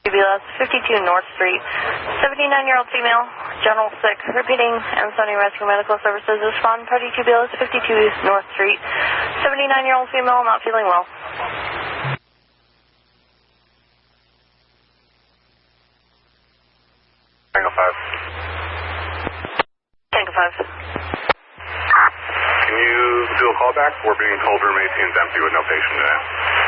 BLS 52 North Street. 79-year-old female, general sick, repeating Ansonia Rescue Medical Services. Respond party to BLS 52 North Street. 79-year-old female, not feeling well. Tango 5. Tango 5. Can you do a callback? We're being told room 18 is empty with no patient in it.